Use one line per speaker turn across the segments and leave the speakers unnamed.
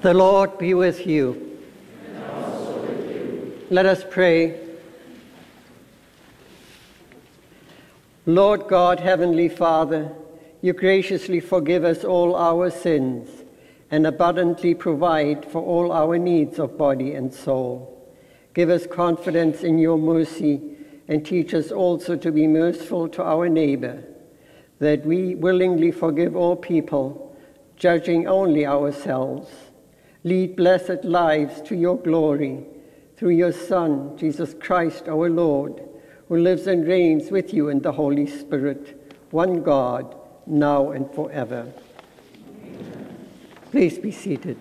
The Lord be with you.
And also with you.
Let us pray. Lord God, Heavenly Father, you graciously forgive us all our sins and abundantly provide for all our needs of body and soul. Give us confidence in your mercy and teach us also to be merciful to our neighbor, that we willingly forgive all people, judging only ourselves. Lead blessed lives to your glory through your Son, Jesus Christ our Lord, who lives and reigns with you in the Holy Spirit, one God, now and forever. Amen. Please be seated.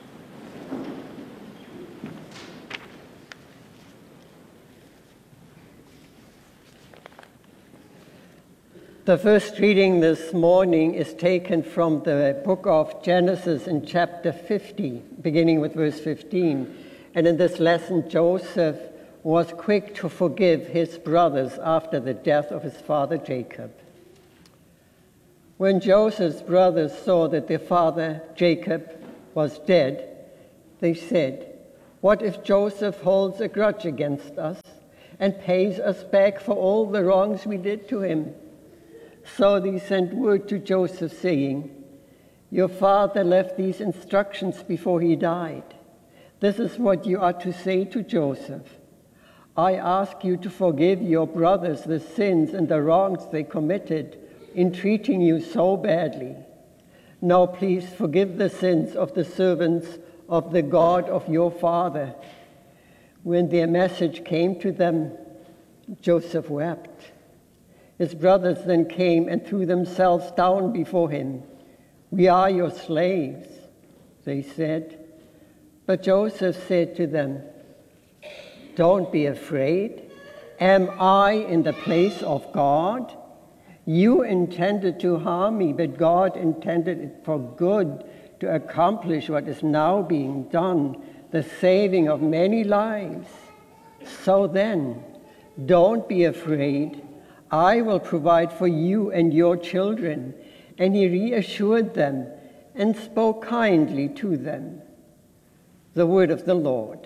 The first reading this morning is taken from the book of Genesis in chapter 50, beginning with verse 15. And in this lesson, Joseph was quick to forgive his brothers after the death of his father Jacob. When Joseph's brothers saw that their father Jacob was dead, they said, "What if Joseph holds a grudge against us and pays us back for all the wrongs we did to him?" So they sent word to Joseph, saying, "Your father left these instructions before he died. This is what you are to say to Joseph. I ask you to forgive your brothers the sins and the wrongs they committed in treating you so badly. Now please forgive the sins of the servants of the God of your father." When their message came to them, Joseph wept. His brothers then came and threw themselves down before him. "We are your slaves," they said. But Joseph said to them, "Don't be afraid. Am I in the place of God? You intended to harm me, but God intended it for good, to accomplish what is now being done, the saving of many lives. So then, don't be afraid. I will provide for you and your children." And he reassured them and spoke kindly to them. The word of the Lord.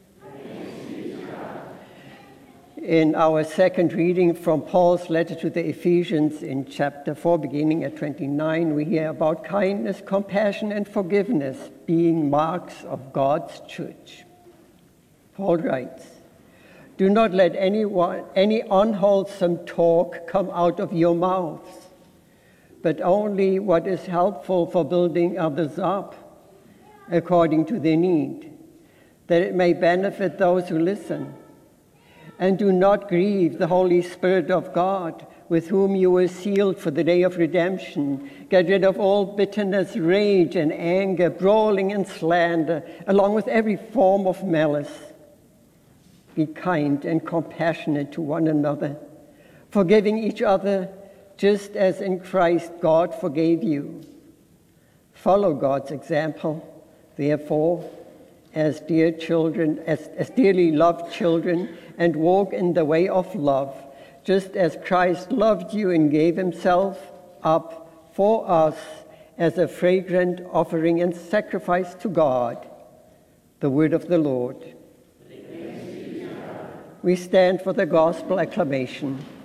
In our second reading from Paul's letter to the Ephesians in chapter 4, beginning at 29, we hear about kindness, compassion, and forgiveness being marks of God's church. Paul writes, "Do not let any unwholesome talk come out of your mouths, but only what is helpful for building others up, according to their need, that it may benefit those who listen. And do not grieve the Holy Spirit of God, with whom you were sealed for the day of redemption. Get rid of all bitterness, rage, and anger, brawling and slander, along with every form of malice. Be kind and compassionate to one another, forgiving each other, just as in Christ God forgave you. Follow God's example, therefore, as dearly loved children, and walk in the way of love, just as Christ loved you and gave himself up for us as a fragrant offering and sacrifice to God." The word of the Lord. We stand for the gospel acclamation.